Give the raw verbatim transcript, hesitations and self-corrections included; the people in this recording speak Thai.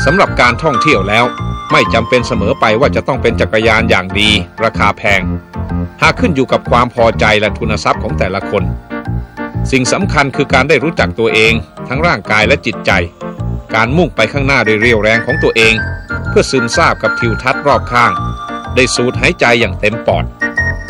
สำหรับการท่องเที่ยวแล้วไม่จำเป็นเสมอไปว่าจะต้องเป็นจักรยานอย่างดีราคาแพงหากขึ้นอยู่กับความพอใจและทุนทรัพย์ของแต่ละคนสิ่งสำคัญคือการได้รู้จักตัวเองทั้งร่างกายและจิตใจการมุ่งไปข้างหน้าด้วยเรี่ยวแรงของตัวเองเพื่อซึมซาบกับทิวทัศน์รอบข้างได้สูดหายใจอย่างเต็มปอด